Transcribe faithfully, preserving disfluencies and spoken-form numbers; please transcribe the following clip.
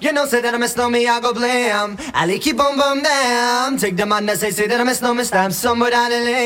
You know, say that I miss no me, I go blam. Ali keep on bum damn. Take the man that say, say that I miss no me, stamp somewhere down the lane.